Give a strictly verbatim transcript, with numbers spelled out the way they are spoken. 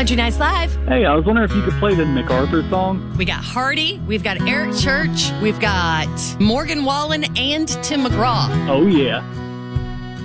Country Nights Live. Hey, I was wondering if you could play the MacArthur song. We got Hardy, we've got Eric Church, we've got Morgan Wallen, and Tim McGraw. Oh, yeah.